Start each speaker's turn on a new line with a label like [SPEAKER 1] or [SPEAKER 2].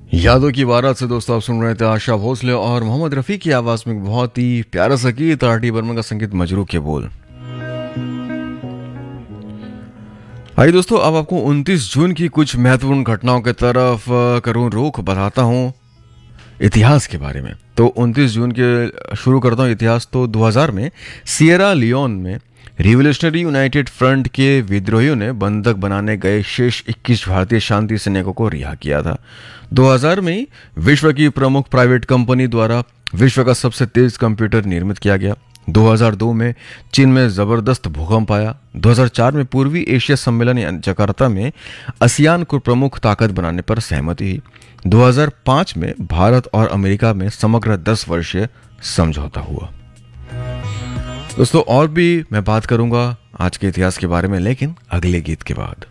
[SPEAKER 1] यादों की बारात से दोस्तों आप सुन रहे थे आशा भोसले और मोहम्मद रफ़ी की आवाज़ में एक बहुत ही प्यारा सा गीत आर.डी. बर्मन का संगीत मजरू के बोल। आइए दोस्तों अब आपको 29 जून की कुछ महत्वपूर्ण घटनाओं की तरफ करूं रुख, बताता हूं इतिहास के बारे में। तो 29 जून के शुरू करता हूं इतिहास। तो 2000 में सिएरा लियोन में रिवोल्यूशनरी यूनाइटेड फ्रंट के विद्रोहियों ने बंधक बनाने गए शेष 21 भारतीय शांति सैनिकों को रिहा किया था। 2000 में विश्व की प्रमुख प्राइवेट कंपनी द्वारा विश्व का सबसे तेज कंप्यूटर निर्मित किया गया। 2002 में चीन में जबरदस्त भूकंप आया। 2004 में पूर्वी एशिया सम्मेलन जकार्ता में आसियान को प्रमुख ताकत बनाने पर सहमति हुई। 2005 में भारत और अमेरिका में समग्र 10 वर्षीय समझौता हुआ। दोस्तों और भी मैं बात करूंगा आज के इतिहास के बारे में, लेकिन अगले गीत के बाद।